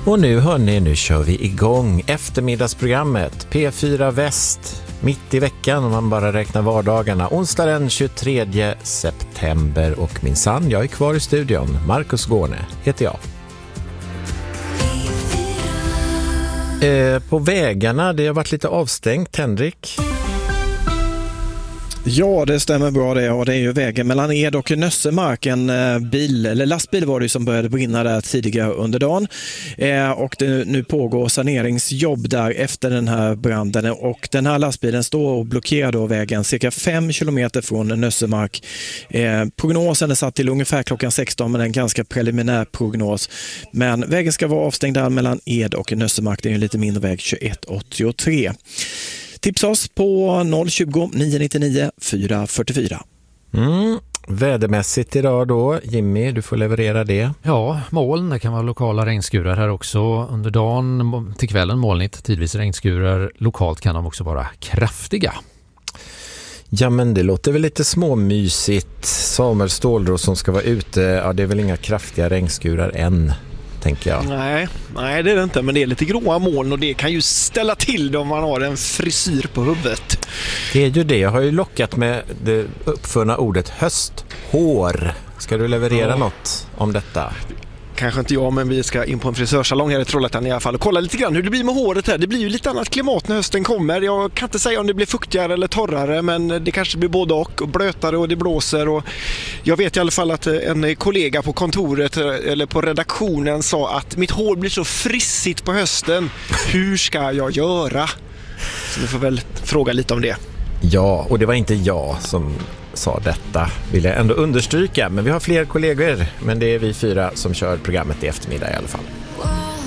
Och nu hörni, nu kör vi igång eftermiddagsprogrammet P4 Väst. Mitt i veckan om man bara räknar vardagarna. Onsdag den 23 september och minsann, jag är kvar i studion. Marcus Gårne heter jag. På vägarna, det har varit lite avstängt, Henrik. Ja, det stämmer bra det. Och det är ju vägen mellan Ed och Nössemark. En lastbil var det som började brinna där tidigare under dagen. Och det nu pågår saneringsjobb där efter den här branden. Och den här lastbilen står och blockerar då vägen cirka 5 kilometer från Nössemark. Prognosen är satt till ungefär klockan 16, men en ganska preliminär prognos. Men vägen ska vara avstängd där mellan Ed och Nössemark. Det är en lite mindre väg, 2183. Tipsa oss på 020 999 444. Vädermässigt idag då, Jimmy, du får leverera det. Ja, moln, det kan vara lokala regnskurar här också. Under dagen till kvällen molnigt, tidvis regnskurar. Lokalt kan de också vara kraftiga. Ja, men det låter väl lite småmysigt. Samuel Stålros som ska vara ute, ja det är väl inga kraftiga regnskurar än, tänker jag. Nej, det är det inte, men det är lite gråa moln och det kan ju ställa till det om man har en frisyr på huvudet. Det är ju det, jag har ju lockat med det uppfunna ordet hösthår. Ska du leverera något om detta? Kanske inte jag, men vi ska in på en frisörsalong här i Trollhättan i alla fall och kolla lite grann hur det blir med håret här. Det blir ju lite annat klimat när hösten kommer. Jag kan inte säga om det blir fuktigare eller torrare, men det kanske blir både och blötare och det blåser. Och jag vet i alla fall att en kollega på kontoret eller på redaktionen sa att mitt hår blir så frissigt på hösten. Hur ska jag göra? Så vi får väl fråga lite om det. Ja, och det var inte jag som sa detta, vill jag ändå understryka. Men vi har fler kollegor, men det är vi 4 som kör programmet i eftermiddag i alla fall.